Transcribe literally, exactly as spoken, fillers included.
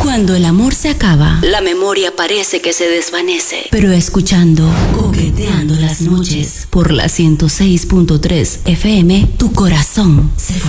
Cuando el amor se acaba, la memoria parece que se desvanece. Pero escuchando Coqueteando las Noches por la ciento seis punto tres F M, tu corazón se fortalece.